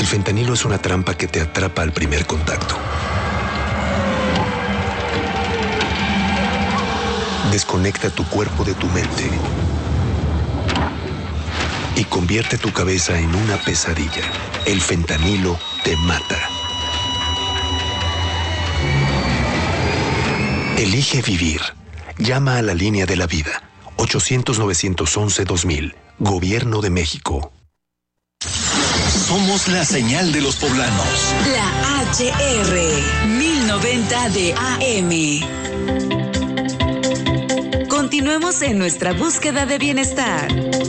El fentanilo es una trampa que te atrapa al primer contacto. Desconecta tu cuerpo de tu mente y convierte tu cabeza en una pesadilla. El fentanilo te mata. Elige vivir. Llama a la línea de la vida. 800-911-2000. Gobierno de México. Somos la señal de los poblanos. La HR 1090 de AM. Continuemos en nuestra búsqueda de bienestar.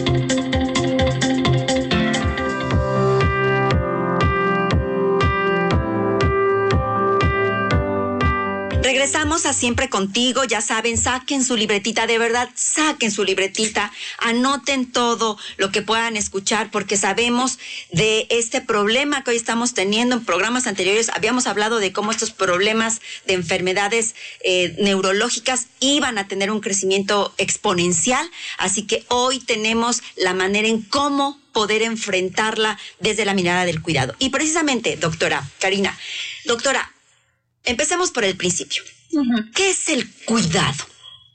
Regresamos a Siempre Contigo. Ya saben, saquen su libretita, de verdad, saquen su libretita, anoten todo lo que puedan escuchar, porque sabemos de este problema que hoy estamos teniendo. En programas anteriores habíamos hablado de cómo estos problemas de enfermedades neurológicas iban a tener un crecimiento exponencial, así que hoy tenemos la manera en cómo poder enfrentarla desde la mirada del cuidado. Y precisamente, doctora Karina, empecemos por el principio. ¿Qué es el cuidado?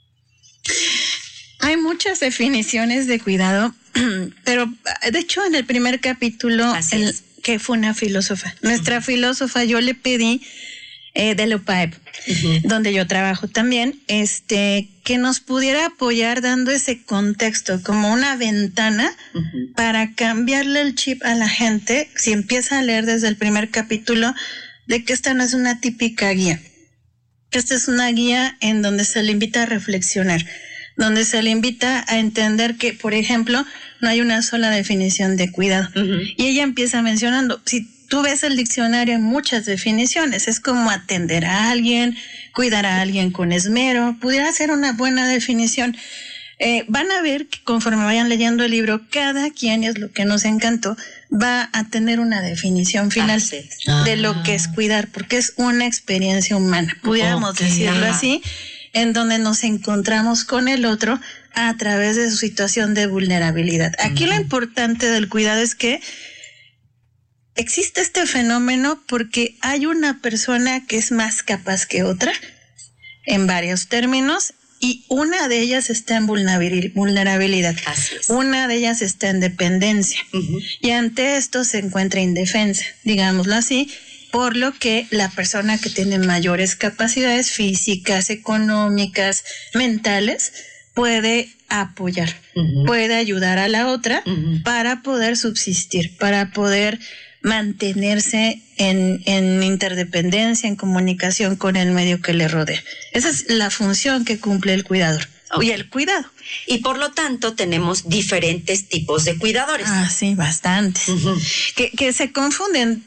Hay muchas definiciones de cuidado, pero de hecho en el primer capítulo, que fue una filósofa, nuestra filósofa, yo le pedí de la UPAEP, donde yo trabajo también, que nos pudiera apoyar dando ese contexto como una ventana para cambiarle el chip a la gente, si empieza a leer desde el primer capítulo, de que esta no es una típica guía. Esta es una guía en donde se le invita a reflexionar, donde se le invita a entender que, por ejemplo, no hay una sola definición de cuidado. Y ella empieza mencionando, si tú ves el diccionario, hay muchas definiciones. Es como atender a alguien, cuidar a alguien con esmero. Pudiera ser una buena definición. Van a ver que conforme vayan leyendo el libro, cada quien, y es lo que nos encantó, va a tener una definición final de lo que es cuidar, porque es una experiencia humana, pudiéramos decirlo así, en donde nos encontramos con el otro a través de su situación de vulnerabilidad. Aquí lo importante del cuidado es que existe este fenómeno porque hay una persona que es más capaz que otra, en varios términos, y una de ellas está en vulnerabilidad. Una de ellas está en dependencia. Y ante esto se encuentra indefensa, digámoslo así, por lo que la persona que tiene mayores capacidades físicas, económicas, mentales, puede apoyar, puede ayudar a la otra para poder subsistir, para poder mantenerse en interdependencia, en comunicación con el medio que le rodea. Esa es la función que cumple el cuidador. Y el cuidado. Y por lo tanto tenemos diferentes tipos de cuidadores. Sí, bastantes. Que se confunden.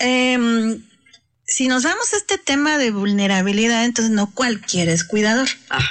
Si nos vamos a este tema de vulnerabilidad, entonces no cualquiera es cuidador.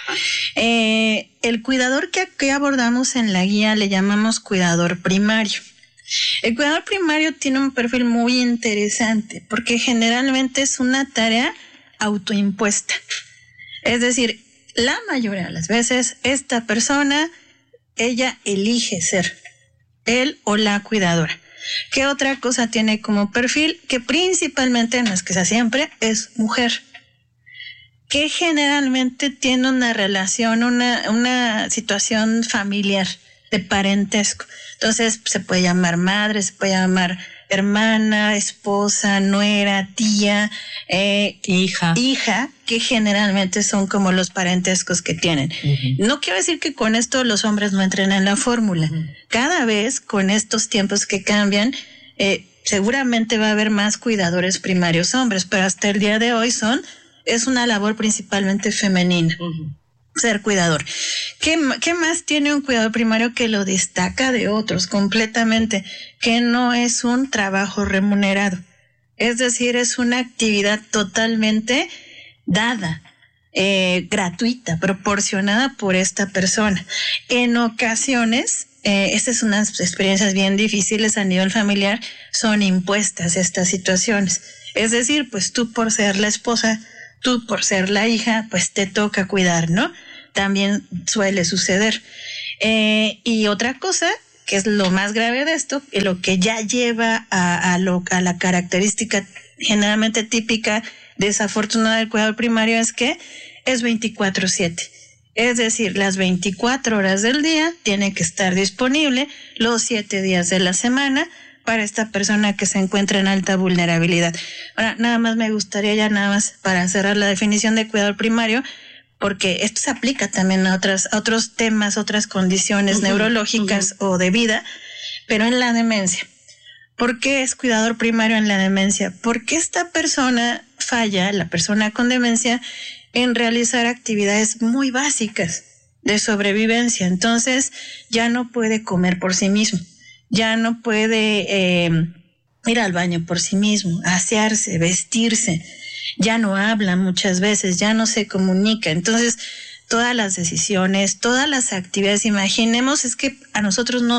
El cuidador que aquí abordamos en la guía le llamamos cuidador primario. El cuidador primario tiene un perfil muy interesante porque generalmente es una tarea autoimpuesta. Es decir, la mayoría de las veces esta persona, ella elige ser él o la cuidadora. ¿Qué otra cosa tiene como perfil? Que principalmente, no es que sea siempre, es mujer, que generalmente tiene una relación, una situación familiar de parentesco. Entonces se puede llamar madre, se puede llamar hermana, esposa, nuera, tía, hija, que generalmente son como los parentescos que tienen. No quiero decir que con esto los hombres no entren en la fórmula. Cada vez con estos tiempos que cambian, seguramente va a haber más cuidadores primarios hombres, pero hasta el día de hoy es una labor principalmente femenina. Ser cuidador. ¿Qué más tiene un cuidador primario que lo destaca de otros completamente? Que no es un trabajo remunerado. Es decir, es una actividad totalmente dada, gratuita, proporcionada por esta persona. En ocasiones, estas son unas experiencias bien difíciles a nivel familiar, son impuestas estas situaciones. Es decir, pues tú por ser la esposa, tú por ser la hija, pues te toca cuidar, ¿no? También suele suceder. Y otra cosa que es lo más grave de esto, y lo que ya lleva a la característica generalmente típica, desafortunada del cuidador primario, es que es 24/7. Es decir, las 24 horas del día tiene que estar disponible los 7 días de la semana para esta persona que se encuentra en alta vulnerabilidad. Ahora, nada más me gustaría ya nada más para cerrar la definición de cuidador primario, porque esto se aplica también a otros temas, otras condiciones neurológicas o de vida, pero en la demencia. ¿Por qué es cuidador primario en la demencia? Porque esta persona falla, la persona con demencia, en realizar actividades muy básicas de sobrevivencia. Entonces, ya no puede comer por sí mismo, ya no puede ir al baño por sí mismo, asearse, vestirse, ya no habla muchas veces, ya no se comunica. Entonces, todas las decisiones, todas las actividades, imaginemos, es que a nosotros no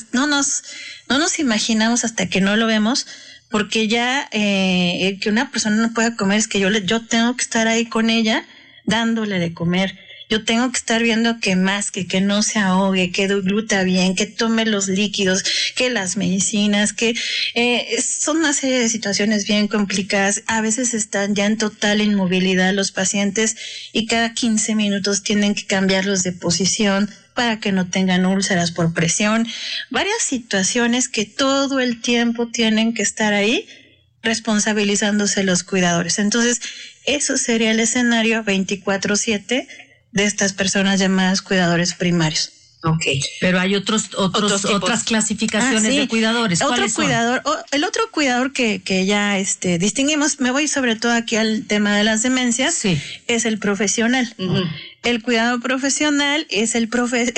nos imaginamos hasta que no lo vemos, porque ya que una persona no pueda comer es que yo tengo que estar ahí con ella dándole de comer. Yo tengo que estar viendo que masque, que no se ahogue, que gluta bien, que tome los líquidos, que las medicinas, que son una serie de situaciones bien complicadas. A veces están ya en total inmovilidad los pacientes y cada 15 minutos tienen que cambiarlos de posición para que no tengan úlceras por presión. Varias situaciones que todo el tiempo tienen que estar ahí responsabilizándose los cuidadores. Entonces, eso sería el escenario 24/7 de estas personas llamadas cuidadores primarios. Okay. Pero hay otras clasificaciones de cuidadores. El otro cuidador que ya distinguimos, me voy sobre todo aquí al tema de las demencias, sí, es el profesional. Uh-huh. El cuidador profesional es el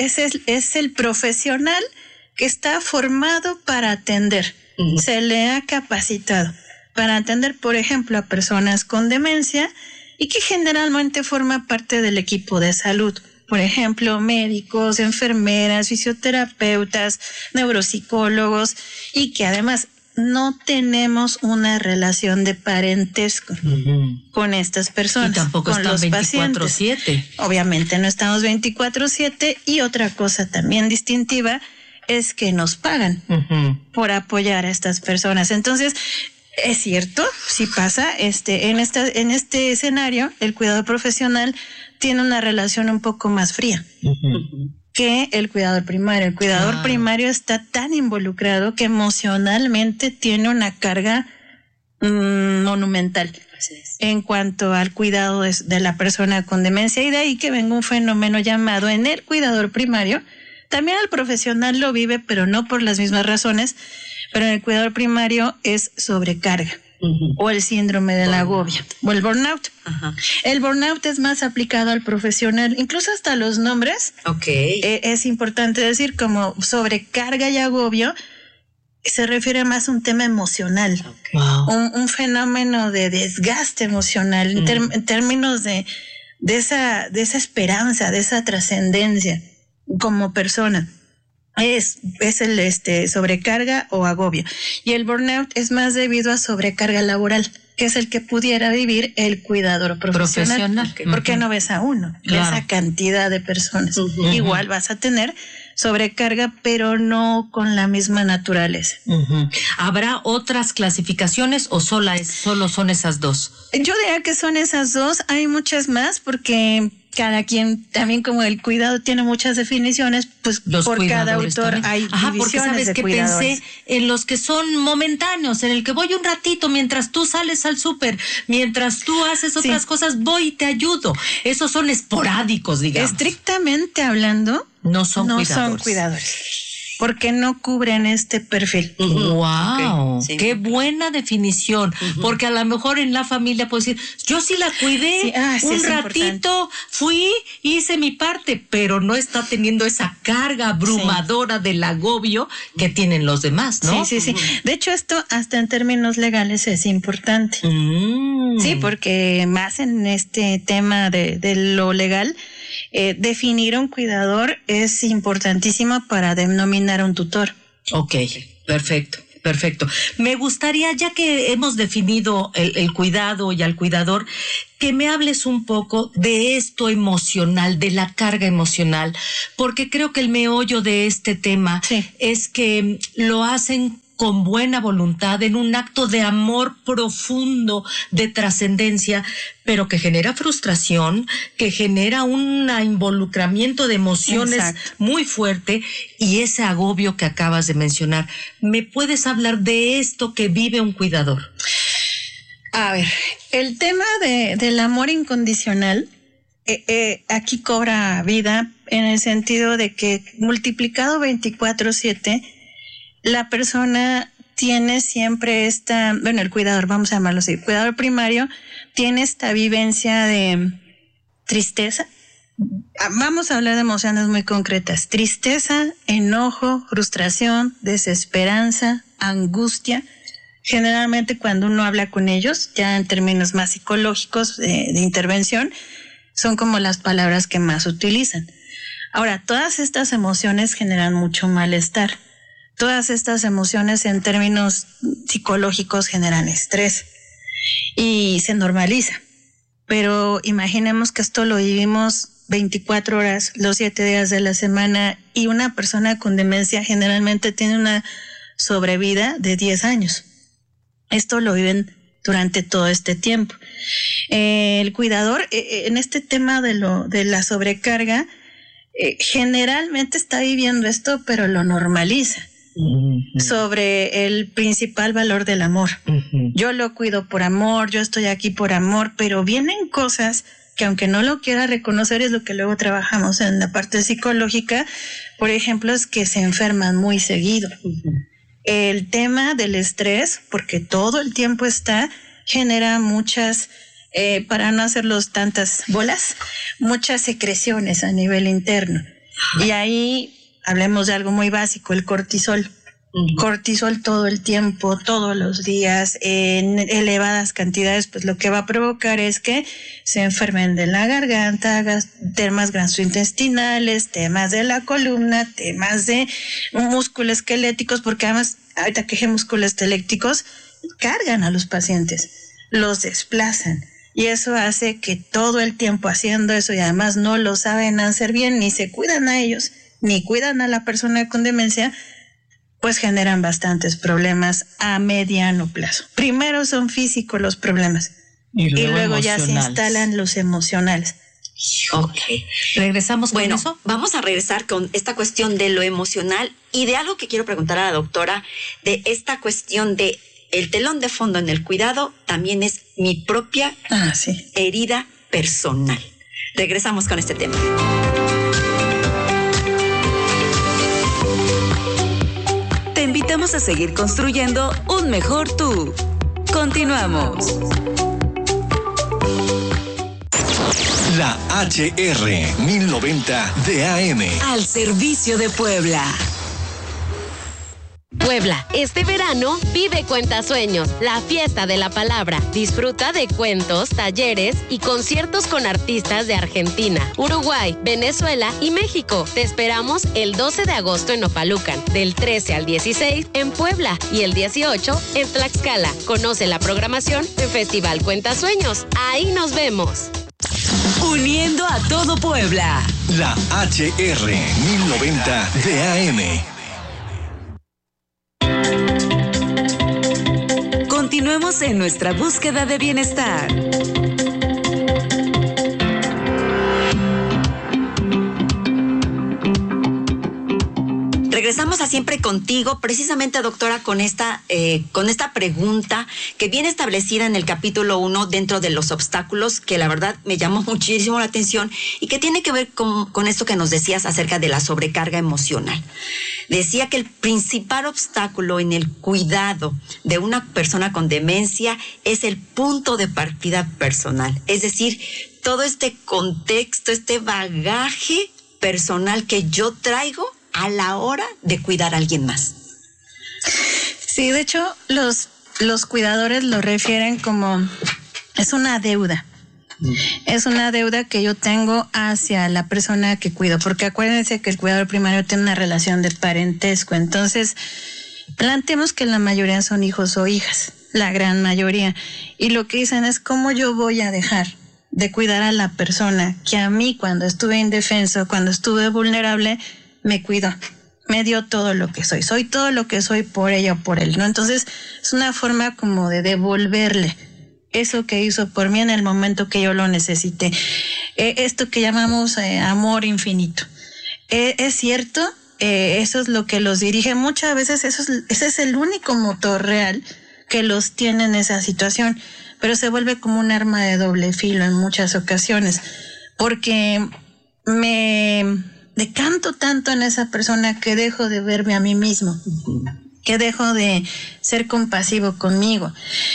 profesional que está formado para atender. Uh-huh. Se le ha capacitado para atender, por ejemplo, a personas con demencia y que generalmente forma parte del equipo de salud. Por ejemplo, médicos, enfermeras, fisioterapeutas, neuropsicólogos, y que además no tenemos una relación de parentesco con estas personas. Y tampoco con están los 24/7. Obviamente no estamos 24/7, y otra cosa también distintiva es que nos pagan por apoyar a estas personas. Entonces, es cierto, sí pasa, en este escenario, el cuidador profesional tiene una relación un poco más fría que el cuidador primario. El cuidador primario está tan involucrado que emocionalmente tiene una carga monumental en cuanto al cuidado de la persona con demencia, y de ahí que venga un fenómeno llamado en el cuidador primario. También el profesional lo vive, pero no por las mismas razones, pero en el cuidador primario es sobrecarga. O el síndrome del agobio, o el burnout. El burnout es más aplicado al profesional, incluso hasta los nombres. Es importante decir, como sobrecarga y agobio, se refiere más a un tema emocional, un fenómeno de desgaste emocional, en términos de esa esperanza, de esa trascendencia como persona. Es el sobrecarga o agobio. Y el burnout es más debido a sobrecarga laboral, que es el que pudiera vivir el cuidador profesional. Porque no ves a uno, ves a cantidad de personas. Igual vas a tener sobrecarga, pero no con la misma naturaleza. ¿Habrá otras clasificaciones o solo son esas dos? Yo diría que son esas dos. Hay muchas más, porque cada quien, también como el cuidado tiene muchas definiciones, pues por cada autor también hay divisiones. Porque sabes que pensé en los que son momentáneos, en el que voy un ratito mientras tú sales al súper, mientras tú haces otras cosas, voy y te ayudo. Esos son esporádicos, digamos. Estrictamente hablando, no son cuidadores. Porque no cubren este perfil. ¡Wow! ¡Qué buena definición! Porque a lo mejor en la familia puedo decir, yo sí la cuidé, un ratito, fui, hice mi parte, pero no está teniendo esa carga abrumadora del agobio que tienen los demás, ¿no? Sí. De hecho, esto hasta en términos legales es importante. Sí, porque más en este tema de lo legal, definir un cuidador es importantísimo para denominar a un tutor. Perfecto. perfecto. Me gustaría, ya que hemos definido el cuidado y al cuidador, que me hables un poco de esto emocional, de la carga emocional, porque creo que el meollo de este tema es que lo hacen con buena voluntad, en un acto de amor profundo, de trascendencia, pero que genera frustración, que genera un involucramiento de emociones muy fuerte y ese agobio que acabas de mencionar. ¿Me puedes hablar de esto que vive un cuidador? A ver, el tema del amor incondicional aquí cobra vida en el sentido de que multiplicado 24/7, la persona tiene siempre el cuidador, vamos a llamarlo así, el cuidador primario tiene esta vivencia de tristeza. Vamos a hablar de emociones muy concretas: tristeza, enojo, frustración, desesperanza, angustia. Generalmente cuando uno habla con ellos, ya en términos más psicológicos de intervención, son como las palabras que más utilizan. Ahora, todas estas emociones generan mucho malestar. Todas estas emociones en términos psicológicos generan estrés y se normaliza. Pero imaginemos que esto lo vivimos 24 horas, los 7 días de la semana, y una persona con demencia generalmente tiene una sobrevida de 10 años. Esto lo viven durante todo este tiempo. El cuidador, en este tema de la sobrecarga, generalmente está viviendo esto, pero lo normaliza. Sobre el principal valor del amor. Yo lo cuido por amor, yo estoy aquí por amor, pero vienen cosas que, aunque no lo quiera reconocer, es lo que luego trabajamos en la parte psicológica. Por ejemplo, es que se enferman muy seguido. El tema del estrés, porque todo el tiempo genera muchas, para no hacerlos tantas bolas, muchas secreciones a nivel interno. Y ahí hablemos de algo muy básico, el cortisol. Cortisol todo el tiempo, todos los días, en elevadas cantidades, pues lo que va a provocar es que se enfermen de la garganta, temas gastrointestinales, temas de la columna, temas de músculos esqueléticos, porque además, ahorita que músculos esqueléticos cargan a los pacientes, los desplazan. Y eso hace que todo el tiempo haciendo eso, y además no lo saben hacer bien, ni se cuidan a ellos, ni cuidan a la persona con demencia, pues generan bastantes problemas a mediano plazo. Primero son físicos los problemas y luego ya se instalan los emocionales. Ok. ¿Regresamos con eso? Vamos a regresar con esta cuestión de lo emocional y de algo que quiero preguntar a la doctora, de esta cuestión de el telón de fondo en el cuidado también es mi propia herida personal. Regresamos con este tema. Te invitamos a seguir construyendo un mejor tú. Continuamos. La HR 1090 de AM. Al servicio de Puebla. Puebla, este verano vive Cuentasueños, la fiesta de la palabra. Disfruta de cuentos, talleres y conciertos con artistas de Argentina, Uruguay, Venezuela y México. Te esperamos el 12 de agosto en Opalucan, del 13 al 16 en Puebla y el 18 en Tlaxcala. Conoce la programación de Festival Cuentasueños. Ahí nos vemos. Uniendo a todo Puebla. La HR 1090 de AM. Continuemos en nuestra búsqueda de bienestar. Regresamos a Siempre Contigo, precisamente, doctora, con esta pregunta que viene establecida en el capítulo 1 dentro de los obstáculos, que la verdad me llamó muchísimo la atención y que tiene que ver con esto que nos decías acerca de la sobrecarga emocional. Decía que el principal obstáculo en el cuidado de una persona con demencia es el punto de partida personal, es decir, todo este contexto, este bagaje personal que yo traigo a la hora de cuidar a alguien más. Sí, de hecho, los cuidadores lo refieren como es una deuda. Es una deuda que yo tengo hacia la persona que cuido, porque acuérdense que el cuidador primario tiene una relación de parentesco. Entonces, Planteemos que la mayoría son hijos o hijas, la gran mayoría, y lo que dicen es cómo yo voy a dejar de cuidar a la persona que a mí cuando estuve indefenso, cuando estuve vulnerable, me cuidó, me dio todo lo que soy todo lo que soy por ella o por él, ¿no? Entonces es una forma como de devolverle eso que hizo por mí en el momento que yo lo necesité. Esto que llamamos amor infinito. Es cierto, eso es lo que los dirige. Muchas veces ese es el único motor real que los tiene en esa situación, pero se vuelve como un arma de doble filo en muchas ocasiones, porque me decanto tanto en esa persona que dejo de verme a mí mismo, que dejo de ser compasivo conmigo.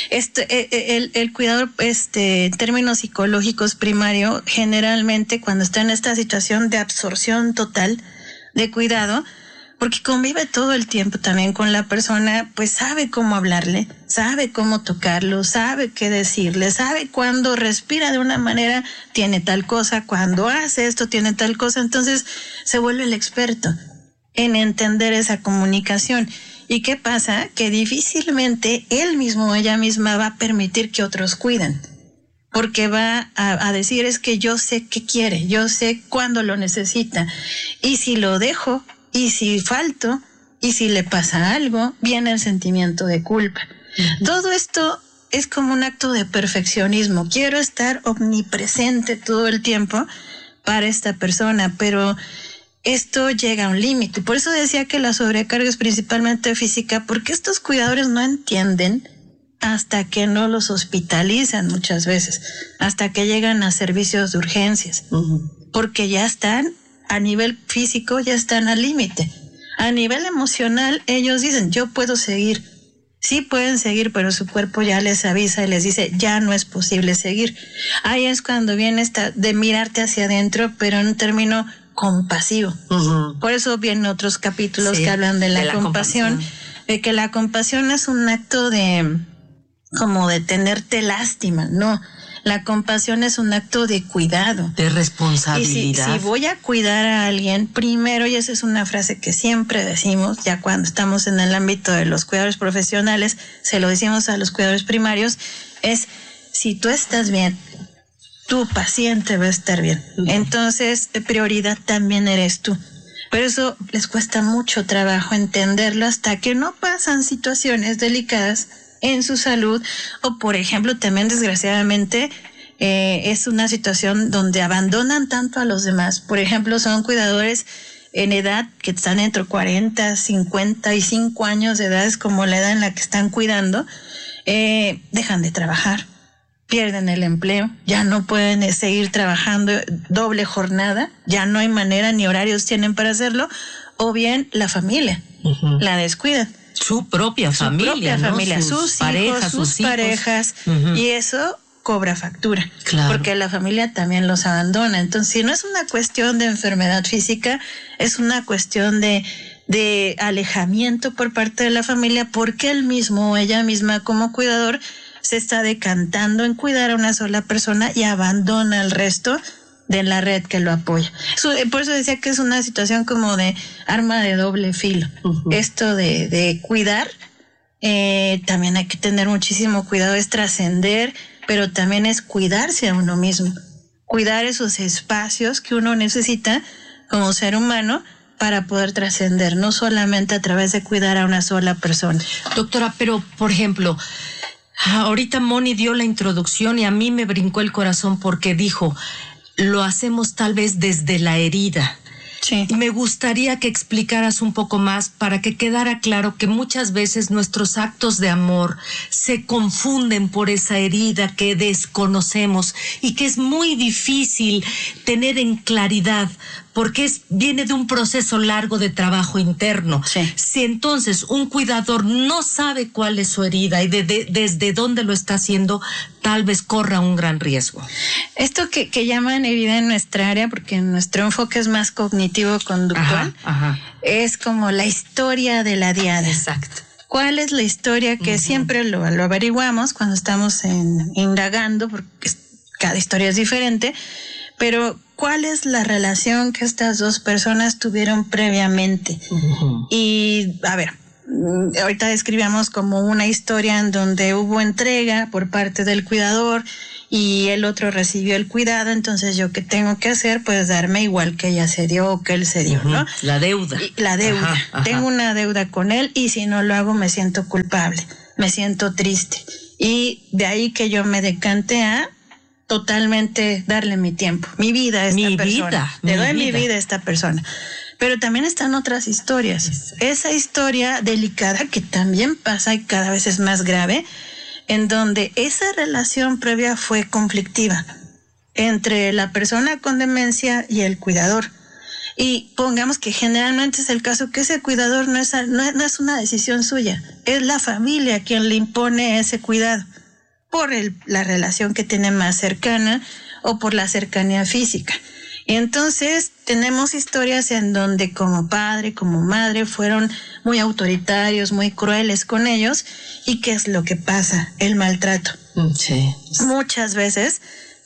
El cuidador, en términos psicológicos primario, generalmente cuando está en esta situación de absorción total de cuidado, porque convive todo el tiempo también con la persona, pues sabe cómo hablarle, sabe cómo tocarlo, sabe qué decirle, sabe cuando respira de una manera, tiene tal cosa, cuando hace esto, tiene tal cosa. Entonces se vuelve el experto en entender esa comunicación. ¿Y qué pasa? Que difícilmente él mismo o ella misma va a permitir que otros cuiden, porque va a decir, es que yo sé qué quiere, yo sé cuándo lo necesita, y si lo dejo, y si falto, y si le pasa algo, viene el sentimiento de culpa. Uh-huh. Todo esto es como un acto de perfeccionismo. Quiero estar omnipresente todo el tiempo para esta persona, pero esto llega a un límite. Por eso decía que la sobrecarga es principalmente física, porque estos cuidadores no entienden hasta que no los hospitalizan muchas veces, hasta que llegan a servicios de urgencias, porque ya están a nivel físico, ya están al límite. A nivel emocional, ellos dicen, yo puedo seguir. Sí pueden seguir, pero su cuerpo ya les avisa y les dice, ya no es posible seguir. Ahí es cuando viene esta de mirarte hacia adentro, pero en un término compasivo. Por eso vienen otros capítulos que hablan de la compasión, de que la compasión es un acto de como de tenerte lástima, no. La compasión es un acto de cuidado, de responsabilidad. Y si voy a cuidar a alguien, primero, y esa es una frase que siempre decimos, ya cuando estamos en el ámbito de los cuidadores profesionales, se lo decimos a los cuidadores primarios, es si tú estás bien, tu paciente va a estar bien. Entonces, prioridad también eres tú. Pero eso les cuesta mucho trabajo entenderlo hasta que no pasan situaciones delicadas en su salud, o por ejemplo también desgraciadamente es una situación donde abandonan tanto a los demás. Por ejemplo, son cuidadores en edad que están entre 40, 55 años de edad, es como la edad en la que están cuidando, dejan de trabajar, pierden el empleo, ya no pueden seguir trabajando doble jornada, ya no hay manera ni horarios tienen para hacerlo, o bien la familia la descuidan. Su propia familia, sus parejas, sus parejas, y eso cobra factura, porque la familia también los abandona. Entonces, si no es una cuestión de enfermedad física, es una cuestión de alejamiento por parte de la familia, porque él mismo o ella misma como cuidador se está decantando en cuidar a una sola persona y abandona al resto de la red que lo apoya. Por eso decía que es una situación como de arma de doble filo. Esto de cuidar, también hay que tener muchísimo cuidado, es trascender, pero también es cuidarse a uno mismo, cuidar esos espacios que uno necesita como ser humano para poder trascender, no solamente a través de cuidar a una sola persona. Doctora, pero por ejemplo, ahorita Moni dio la introducción y a mí me brincó el corazón porque dijo, lo hacemos tal vez desde la herida. Sí. Me gustaría que explicaras un poco más para que quedara claro que muchas veces nuestros actos de amor se confunden por esa herida que desconocemos y que es muy difícil tener en claridad porque viene de un proceso largo de trabajo interno. Sí. Si entonces un cuidador no sabe cuál es su herida y desde dónde lo está haciendo, tal vez corra un gran riesgo. Esto que llaman herida en nuestra área, porque nuestro enfoque es más cognitivo-conductual, es como la historia de la diada. Exacto. ¿Cuál es la historia que siempre lo averiguamos cuando estamos indagando, porque cada historia es diferente, pero ¿cuál es la relación que estas dos personas tuvieron previamente? Y, a ver, ahorita describíamos como una historia en donde hubo entrega por parte del cuidador y el otro recibió el cuidado, entonces yo qué tengo que hacer, pues darme igual que ella se dio o que él se dio, ¿no? La deuda. La deuda. Ajá. Tengo una deuda con él y si no lo hago me siento culpable, me siento triste. Y de ahí que yo me decante a totalmente darle mi tiempo, mi vida a esta persona. Le doy mi vida a esta persona. Pero también están otras historias. Esa historia delicada que también pasa y cada vez es más grave, en donde esa relación previa fue conflictiva entre la persona con demencia y el cuidador. Y pongamos que generalmente es el caso que ese cuidador no es una decisión suya, es la familia quien le impone ese cuidado por la relación que tiene más cercana o por la cercanía física. Y entonces tenemos historias en donde como padre, como madre fueron muy autoritarios, muy crueles con ellos. ¿Y qué es lo que pasa? El maltrato. Sí. Muchas veces,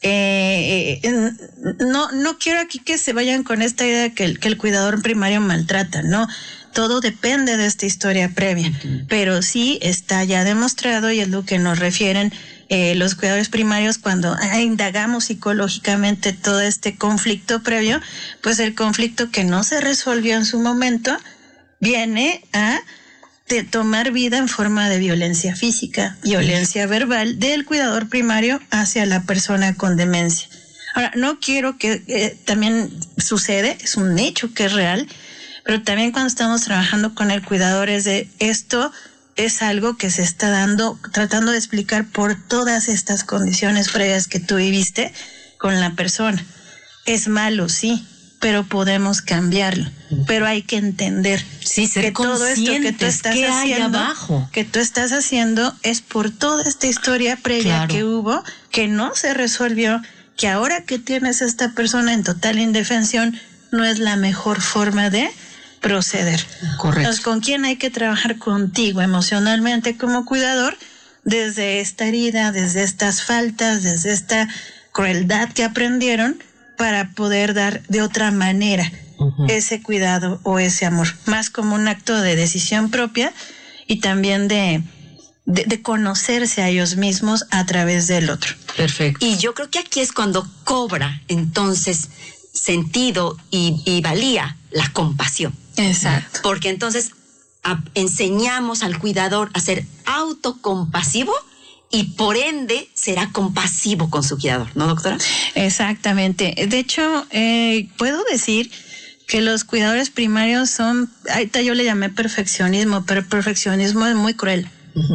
no quiero aquí que se vayan con esta idea de que el cuidador primario maltrata, no. Todo depende de esta historia previa, pero sí está ya demostrado y es lo que nos refieren los cuidadores primarios cuando indagamos psicológicamente todo este conflicto previo, pues el conflicto que no se resolvió en su momento viene a tomar vida en forma de violencia física, violencia verbal del cuidador primario hacia la persona con demencia. Ahora, no quiero que también sucede, es un hecho que es real, pero también cuando estamos trabajando con el cuidador es de esto es algo que se está tratando de explicar por todas estas condiciones previas que tú viviste con la persona. Es malo, sí, pero podemos cambiarlo. Pero hay que entender que todo esto que tú estás haciendo, que tú estás haciendo es por toda esta historia previa que hubo, que no se resolvió, que ahora que tienes a esta persona en total indefensión, no es la mejor forma de proceder. Correcto. Entonces, ¿con quién hay que trabajar? Contigo emocionalmente como cuidador, desde esta herida, desde estas faltas, desde esta crueldad que aprendieron, para poder dar de otra manera ese cuidado o ese amor, más como un acto de decisión propia y también de conocerse a ellos mismos a través del otro. Perfecto. Y yo creo que aquí es cuando cobra entonces sentido y valía la compasión. Exacto. Porque entonces enseñamos al cuidador a ser autocompasivo y por ende será compasivo con su cuidador, ¿no, doctora? Exactamente. De hecho, puedo decir que los cuidadores primarios son, ahorita yo le llamé perfeccionismo, pero el perfeccionismo es muy cruel.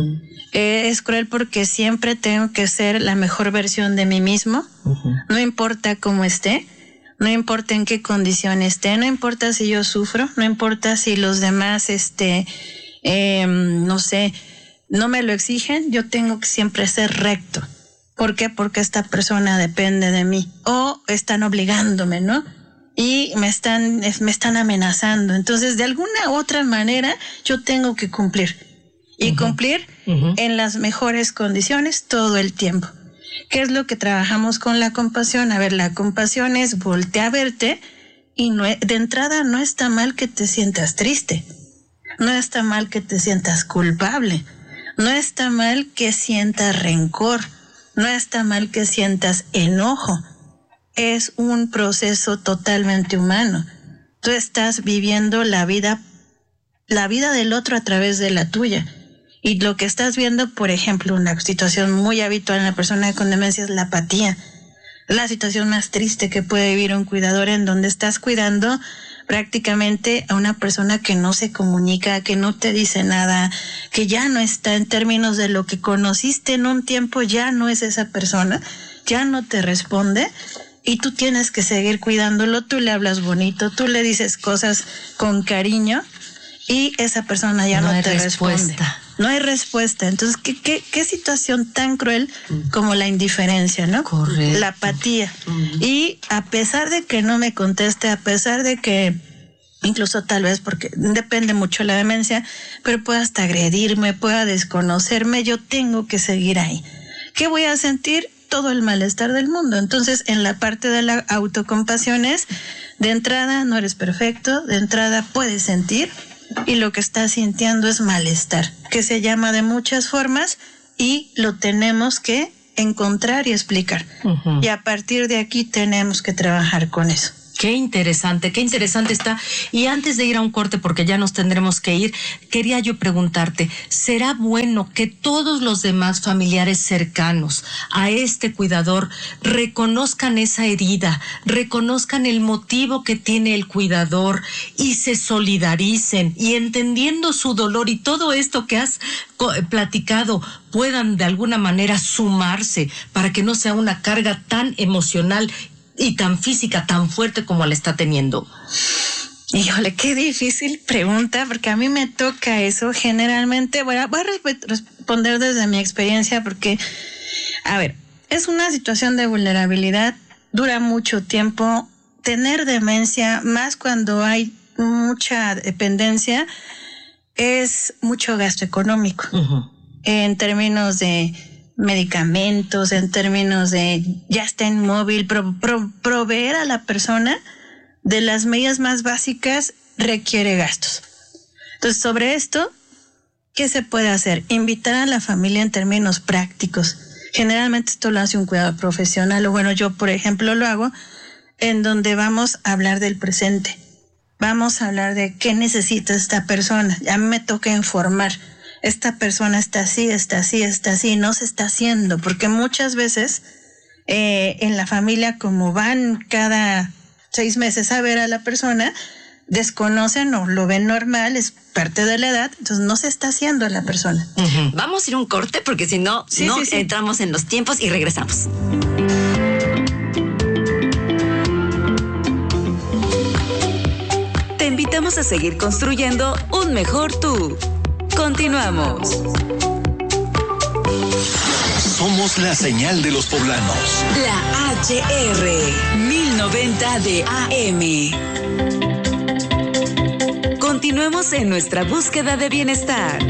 Es cruel porque siempre tengo que ser la mejor versión de mí mismo, no importa cómo esté. No importa en qué condición esté, no importa si yo sufro, no importa si los demás, no sé, no me lo exigen, yo tengo que siempre ser recto. ¿Por qué? Porque esta persona depende de mí o están obligándome, ¿no? Y me están amenazando. Entonces, de alguna u otra manera, yo tengo que cumplir. Y cumplir en las mejores condiciones todo el tiempo. ¿Qué es lo que trabajamos con la compasión? A ver, la compasión es voltear a verte y de entrada no está mal que te sientas triste, no está mal que te sientas culpable, no está mal que sientas rencor, no está mal que sientas enojo. Es un proceso totalmente humano. Tú estás viviendo la vida del otro a través de la tuya. Y lo que estás viendo, por ejemplo, una situación muy habitual en la persona con demencia es la apatía. La situación más triste que puede vivir un cuidador en donde estás cuidando prácticamente a una persona que no se comunica, que no te dice nada, que ya no está en términos de lo que conociste en un tiempo, ya no es esa persona, ya no te responde y tú tienes que seguir cuidándolo, tú le hablas bonito, tú le dices cosas con cariño y esa persona ya no te responde. No hay respuesta. Entonces, ¿qué situación tan cruel como la indiferencia, ¿no? Correcto. La apatía. Y a pesar de que no me conteste, a pesar de que, incluso tal vez porque depende mucho la demencia, pero pueda hasta agredirme, pueda desconocerme, yo tengo que seguir ahí. ¿Qué voy a sentir? Todo el malestar del mundo. Entonces, en la parte de la autocompasión es, de entrada, no eres perfecto, de entrada puedes sentir, y lo que está sintiendo es malestar, que se llama de muchas formas y lo tenemos que encontrar y explicar. Uh-huh. Y a partir de aquí tenemos que trabajar con eso. Qué interesante está. Y antes de ir a un corte, porque ya nos tendremos que ir, quería yo preguntarte, ¿será bueno que todos los demás familiares cercanos a este cuidador reconozcan esa herida, reconozcan el motivo que tiene el cuidador y se solidaricen y entendiendo su dolor y todo esto que has platicado puedan de alguna manera sumarse para que no sea una carga tan emocional y tan física, tan fuerte como la está teniendo? Híjole, qué difícil pregunta, porque a mí me toca eso generalmente. Voy a responder desde mi experiencia porque, a ver, es una situación de vulnerabilidad, dura mucho tiempo. Tener demencia, más cuando hay mucha dependencia, es mucho gasto económico. Uh-huh. En términos de medicamentos, en términos de ya está inmóvil, proveer a la persona de las medidas más básicas requiere gastos. Entonces, sobre esto, ¿qué se puede hacer? Invitar a la familia en términos prácticos. Generalmente esto lo hace un cuidador profesional, o bueno, yo por ejemplo lo hago, en donde vamos a hablar del presente. Vamos a hablar de qué necesita esta persona. A mí me toca informar. Esta persona está así, no se está haciendo, porque muchas veces en la familia, como van cada 6 meses a ver a la persona, desconocen o lo ven normal, es parte de la edad, entonces no se está haciendo la persona. Uh-huh. Vamos a ir a un corte, porque si no, sí. Entramos en los tiempos y regresamos. Te invitamos a seguir construyendo un mejor tú. Continuamos. Somos la señal de los poblanos. La HR 1090 de AM. Continuemos en nuestra búsqueda de bienestar.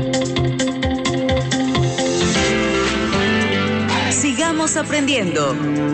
Sigamos aprendiendo.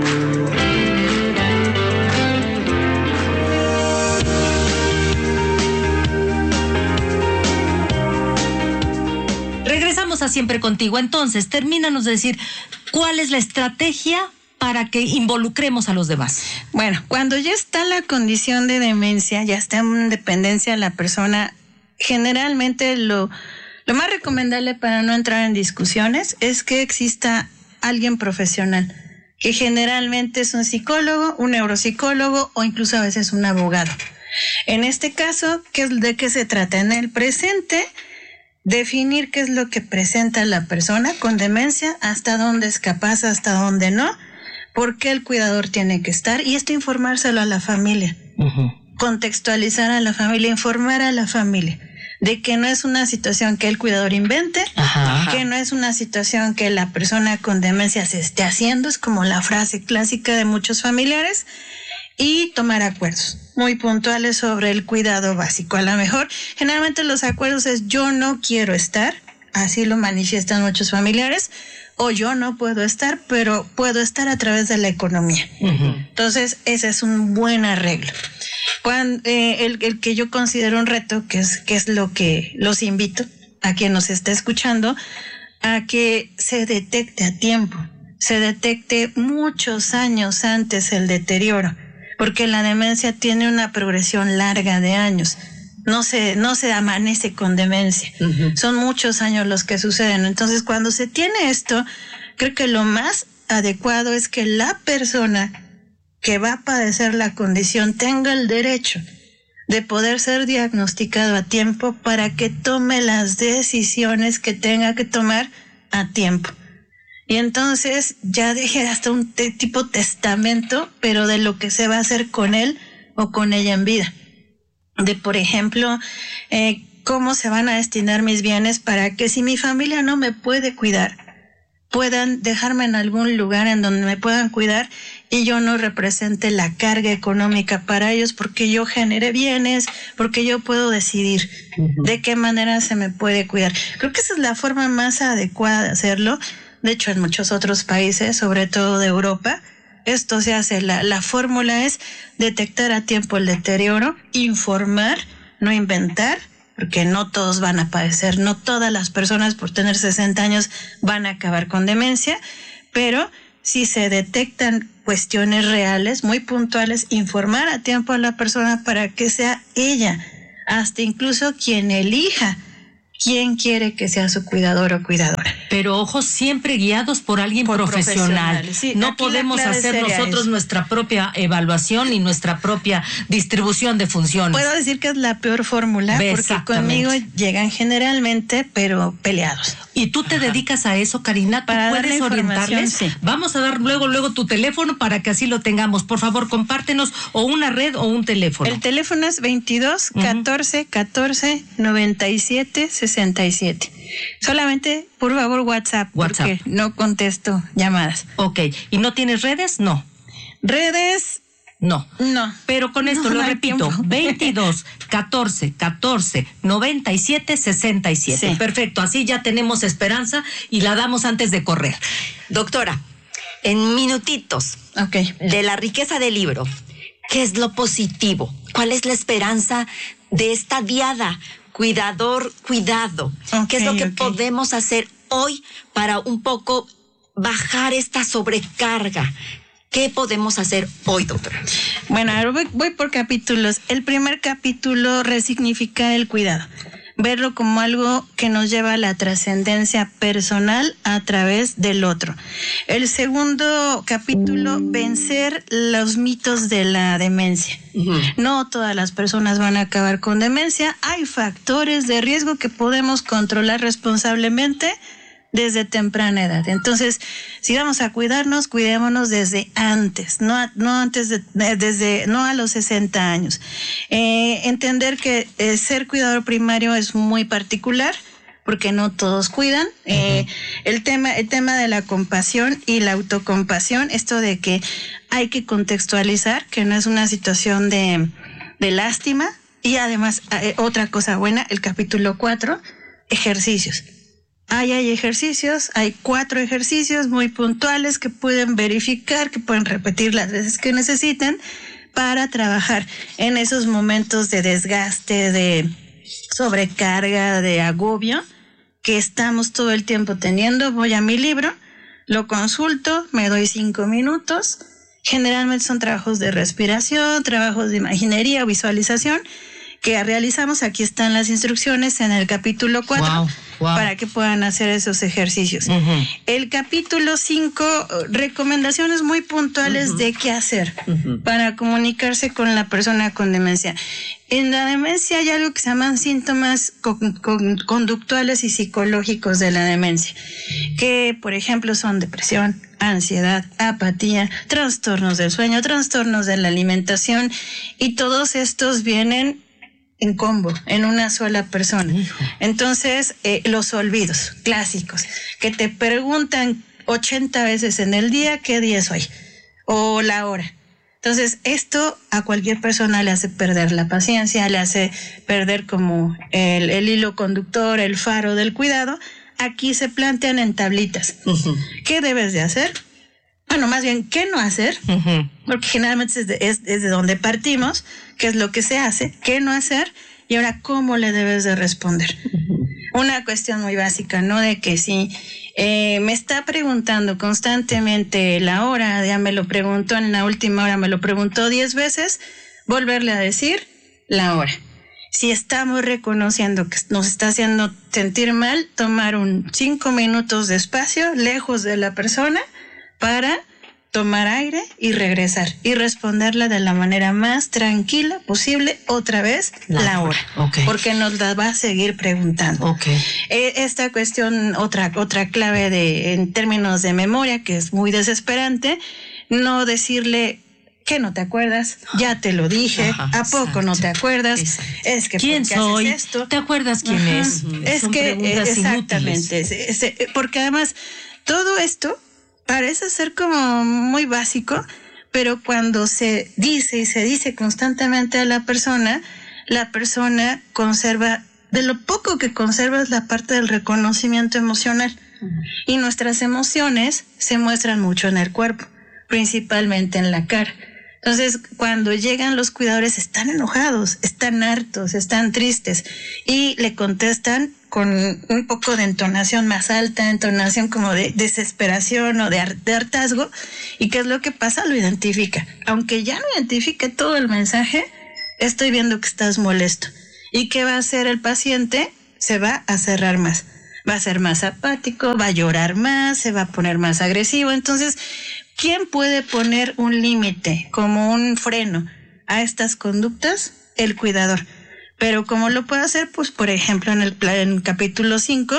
Regresamos a Siempre Contigo. Entonces, termínanos de decir cuál es la estrategia para que involucremos a los demás. Bueno, cuando ya está la condición de demencia, ya está en dependencia la persona, generalmente lo más recomendable para no entrar en discusiones es que exista alguien profesional, que generalmente es un psicólogo, un neuropsicólogo o incluso a veces un abogado. En este caso, ¿de qué se trata? En el presente, definir qué es lo que presenta la persona con demencia, hasta dónde es capaz, hasta dónde no, por qué el cuidador tiene que estar, y esto informárselo a la familia. Uh-huh. Contextualizar a la familia, informar a la familia de que no es una situación que el cuidador invente, ajá, que no es una situación que la persona con demencia se esté haciendo, es como la frase clásica de muchos familiares, y tomar acuerdos muy puntuales sobre el cuidado básico. A lo mejor, generalmente los acuerdos es yo no quiero estar, así lo manifiestan muchos familiares, o yo no puedo estar, pero puedo estar a través de la economía. Uh-huh. Entonces, ese es un buen arreglo. El que yo considero un reto, que es lo que los invito a quien nos esté escuchando, a que se detecte a tiempo, se detecte muchos años antes el deterioro, porque la demencia tiene una progresión larga de años. No se amanece con demencia. Uh-huh. Son muchos años los que suceden. Entonces, cuando se tiene esto, creo que lo más adecuado es que la persona que va a padecer la condición tenga el derecho de poder ser diagnosticado a tiempo para que tome las decisiones que tenga que tomar a tiempo. Y entonces ya deje hasta un tipo testamento, pero de lo que se va a hacer con él o con ella en vida. De, por ejemplo, cómo se van a destinar mis bienes para que si mi familia no me puede cuidar, puedan dejarme en algún lugar en donde me puedan cuidar y yo no represente la carga económica para ellos, porque yo generé bienes, porque yo puedo decidir de qué manera se me puede cuidar. Creo que esa es la forma más adecuada de hacerlo. De hecho, en muchos otros países, sobre todo de Europa, esto se hace. La fórmula es detectar a tiempo el deterioro, informar, no inventar, porque no todos van a padecer, no todas las personas por tener 60 años van a acabar con demencia, pero si se detectan cuestiones reales, muy puntuales, informar a tiempo a la persona para que sea ella, hasta incluso quien elija quién quiere que sea su cuidador o cuidadora. Pero ojo, siempre guiados por alguien profesional. Sí, no podemos hacer nosotros nuestra propia evaluación y nuestra propia distribución de funciones. Puedo decir que es la peor fórmula, porque conmigo llegan generalmente, pero peleados. ¿Y tú te dedicas a eso, Karina? ¿Tú puedes orientarles? Sí. Vamos a dar luego tu teléfono para que así lo tengamos. Por favor, compártenos o una red o un teléfono. El teléfono es 22 14 14 97 67. Solamente, por favor, WhatsApp, porque no contesto llamadas. Ok. ¿Y no tienes redes? No. ¿Redes? No. Pero con esto lo repito, 22 14 14 97 67. Sí. Perfecto, así ya tenemos esperanza y la damos antes de correr. Doctora, en minutitos, de la riqueza del libro, ¿qué es lo positivo? ¿Cuál es la esperanza de esta diada? Cuidador, cuidado. ¿Qué es lo que podemos hacer hoy para un poco bajar esta sobrecarga? ¿Qué podemos hacer hoy, doctora? Bueno, voy por capítulos. El primer capítulo, resignificar el cuidado. Verlo como algo que nos lleva a la trascendencia personal a través del otro. El segundo capítulo, vencer los mitos de la demencia. No todas las personas van a acabar con demencia. Hay factores de riesgo que podemos controlar responsablemente desde temprana edad. Entonces, si vamos a cuidarnos, cuidémonos desde antes, no a los 60 años. Entender que ser cuidador primario es muy particular, porque no todos cuidan. El tema de la compasión y la autocompasión, esto de que hay que contextualizar, que no es una situación de lástima. Y además, otra cosa buena, el capítulo 4, ejercicios. Hay ejercicios, hay 4 ejercicios muy puntuales que pueden verificar, que pueden repetir las veces que necesiten para trabajar en esos momentos de desgaste, de sobrecarga, de agobio que estamos todo el tiempo teniendo. Voy a mi libro, lo consulto, me doy 5 minutos. Generalmente son trabajos de respiración, trabajos de imaginería, visualización, que realizamos. Aquí están las instrucciones en el capítulo 4. Wow. Para que puedan hacer esos ejercicios. El capítulo 5, recomendaciones muy puntuales de qué hacer para comunicarse con la persona con demencia. En la demencia hay algo que se llaman síntomas conductuales y psicológicos de la demencia, que por ejemplo son depresión, ansiedad, apatía, trastornos del sueño, trastornos de la alimentación, y todos estos vienen en combo, en una sola persona. Entonces, los olvidos clásicos, que te preguntan 80 veces en el día qué día es hoy, o la hora. Entonces, esto a cualquier persona le hace perder la paciencia, le hace perder como el hilo conductor, el faro del cuidado. Aquí se plantean en tablitas. ¿Qué debes de hacer? Bueno, más bien, ¿qué no hacer? Porque generalmente es de donde partimos, qué es lo que se hace, qué no hacer, y ahora cómo le debes de responder. Una cuestión muy básica, ¿no? De que si me está preguntando constantemente la hora, ya me lo preguntó en la última hora, me lo preguntó 10 veces, volverle a decir la hora. Si estamos reconociendo que nos está haciendo sentir mal, tomar 5 minutos de espacio lejos de la persona, para tomar aire y regresar y responderla de la manera más tranquila posible, otra vez la hora, porque nos la va a seguir preguntando. Esta cuestión, otra clave en términos de memoria, que es muy desesperante, no decirle que no te acuerdas, ya te lo dije, ¿a poco no te acuerdas? Es que ¿quién soy? Haces esto? ¿Te acuerdas quién es? Es que exactamente, porque además todo esto parece ser como muy básico, pero cuando se dice y se dice constantemente a la persona conserva, de lo poco que conserva es la parte del reconocimiento emocional. Y nuestras emociones se muestran mucho en el cuerpo, principalmente en la cara. Entonces, cuando llegan los cuidadores, están enojados, están hartos, están tristes y le contestan con un poco de entonación más alta, entonación como de desesperación o de hartazgo. ¿Y qué es lo que pasa? Lo identifica. Aunque ya no identifique todo el mensaje, estoy viendo que estás molesto. ¿Y qué va a hacer el paciente? Se va a cerrar más. Va a ser más apático, va a llorar más, se va a poner más agresivo. Entonces, ¿quién puede poner un límite, como un freno a estas conductas? El cuidador. Pero ¿cómo lo puede hacer? Pues, por ejemplo, en el capítulo 5,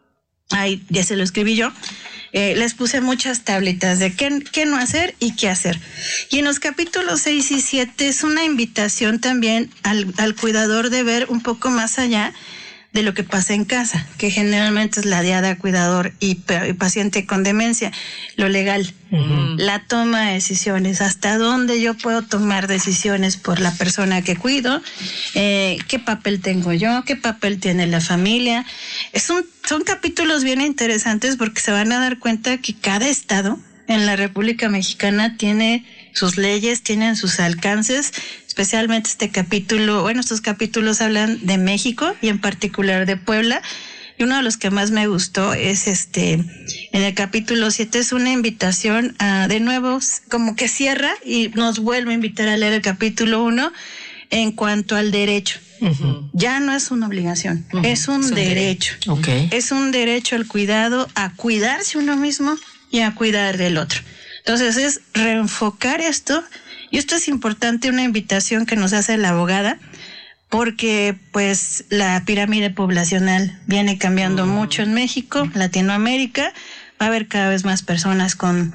ahí ya se lo escribí yo, les puse muchas tablitas de qué no hacer y qué hacer. Y en los capítulos 6 y 7 es una invitación también al cuidador de ver un poco más allá de lo que pasa en casa, que generalmente es la diada, cuidador y paciente con demencia, lo legal, la toma de decisiones, hasta dónde yo puedo tomar decisiones por la persona que cuido, qué papel tengo yo, qué papel tiene la familia. Son capítulos bien interesantes porque se van a dar cuenta que cada estado en la República Mexicana tiene sus leyes, tienen sus alcances, especialmente estos capítulos hablan de México y en particular de Puebla. Y uno de los que más me gustó es en el capítulo 7 es una invitación a, de nuevo, como que cierra y nos vuelve a invitar a leer el capítulo 1 en cuanto al derecho. Ya no es una obligación, es un derecho. Es un derecho al cuidado, a cuidarse uno mismo y a cuidar del otro. Entonces es reenfocar esto, y esto es importante, una invitación que nos hace la abogada, porque pues la pirámide poblacional viene cambiando mucho en México, Latinoamérica. Va a haber cada vez más personas con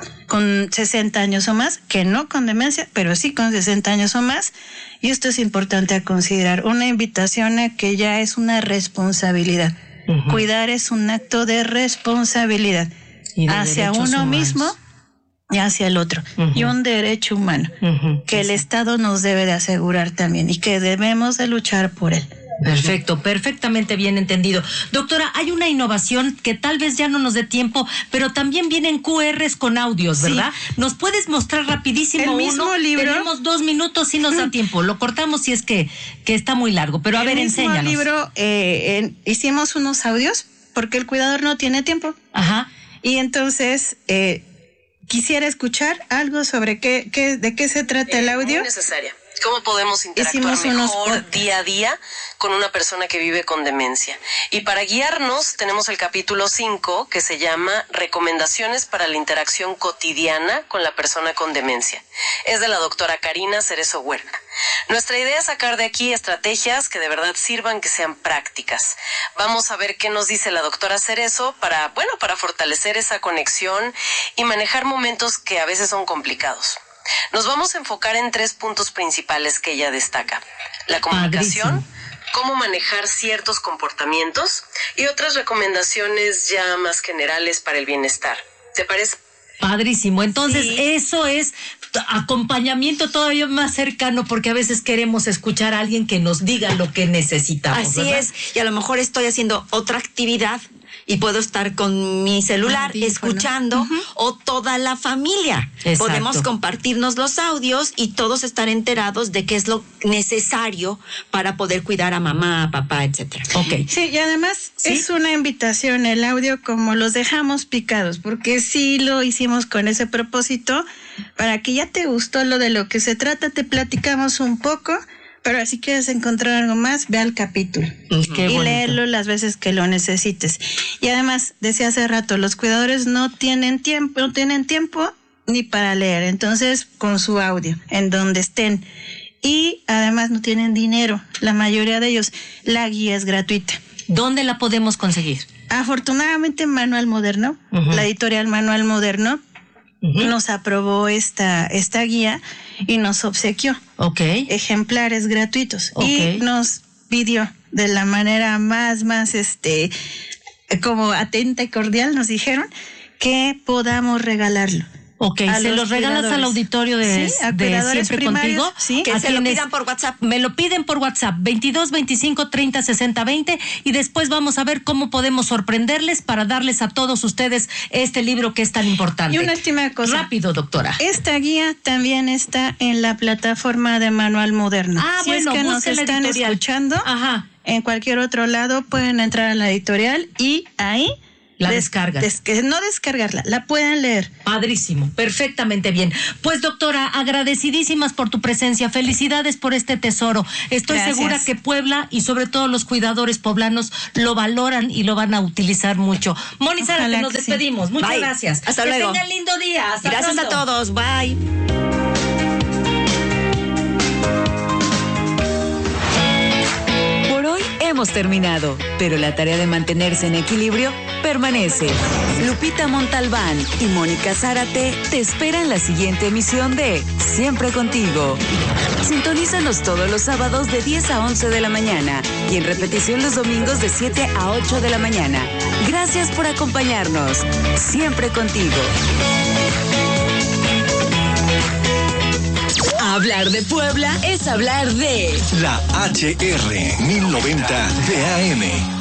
60 años o más, que no con demencia, pero sí con 60 años o más. Y esto es importante a considerar, una invitación a que ya es una responsabilidad. Cuidar es un acto de responsabilidad hacia uno mismo y hacia el otro, y un derecho humano que el Estado nos debe de asegurar también y que debemos de luchar por él. Perfecto, perfectamente bien entendido. Doctora, hay una innovación que tal vez ya no nos dé tiempo, pero también vienen QRs con audios, ¿verdad? Sí. ¿Nos puedes mostrar rapidísimo el mismo uno? Libro. Tenemos 2 minutos y nos da tiempo. Lo cortamos si es que está muy largo, pero a ver, enséñanos. El mismo libro, hicimos unos audios porque el cuidador no tiene tiempo. Ajá. Y entonces quisiera escuchar algo sobre de qué se trata el audio. Muy necesaria. ¿Cómo podemos interactuar mejor día a día con una persona que vive con demencia? Y para guiarnos tenemos el capítulo 5 que se llama Recomendaciones para la interacción cotidiana con la persona con demencia. Es de la doctora Karina Cerezo Huerta. Nuestra idea es sacar de aquí estrategias que de verdad sirvan, que sean prácticas. Vamos a ver qué nos dice la doctora Cerezo para fortalecer esa conexión y manejar momentos que a veces son complicados. Nos vamos a enfocar en 3 puntos principales que ella destaca: la comunicación, cómo manejar ciertos comportamientos y otras recomendaciones ya más generales para el bienestar. ¿Te parece? Padrísimo. Entonces, Sí. Eso es acompañamiento todavía más cercano, porque a veces queremos escuchar a alguien que nos diga lo que necesitamos. Así ¿verdad? es, y a lo mejor estoy haciendo otra actividad y puedo estar con mi celular escuchando, o toda la familia. Exacto. Podemos compartirnos los audios y todos estar enterados de qué es lo necesario para poder cuidar a mamá, a papá, etcétera. Ok. Sí, y además es una invitación el audio, como los dejamos picados, porque sí lo hicimos con ese propósito, para que ya te gustó lo que se trata, te platicamos un poco, pero si quieres encontrar algo más, ve al capítulo y léelo las veces que lo necesites. Y además, decía hace rato, los cuidadores no tienen tiempo ni para leer, entonces con su audio, en donde estén. Y además no tienen dinero, la mayoría de ellos. La guía es gratuita. ¿Dónde la podemos conseguir? Afortunadamente, Manual Moderno, la editorial Manual Moderno, nos aprobó esta guía y nos obsequió ejemplares gratuitos y nos pidió de la manera más como atenta y cordial, nos dijeron que podamos regalarlo. Ok, ¿se los regalas al auditorio de Siempre Contigo? Sí, que se lo pidan por WhatsApp. Me lo piden por WhatsApp, 22 25 30 60 20, y después vamos a ver cómo podemos sorprenderles para darles a todos ustedes este libro que es tan importante. Y una última cosa. Rápido, doctora. Esta guía también está en la plataforma de Manual Moderno. Si es que nos están escuchando, en cualquier otro lado pueden entrar a la editorial y ahí la descargan. No descargarla, la pueden leer. Padrísimo, perfectamente bien. Pues doctora, agradecidísimas por tu presencia, felicidades por este tesoro. Estoy segura que Puebla y sobre todo los cuidadores poblanos lo valoran y lo van a utilizar mucho. Moni Zárate, nos despedimos. Muchas gracias. Hasta luego. Que tengan lindo día. Hasta gracias pronto. a todos. Bye. Hemos terminado, pero la tarea de mantenerse en equilibrio permanece. Lupita Montalbán y Mónica Zárate te esperan en la siguiente emisión de Siempre Contigo. Sintonízanos todos los sábados de 10 a 11 de la mañana y en repetición los domingos de 7 a 8 de la mañana. Gracias por acompañarnos. Siempre Contigo. Hablar de Puebla es hablar de la HR 1090 de AM.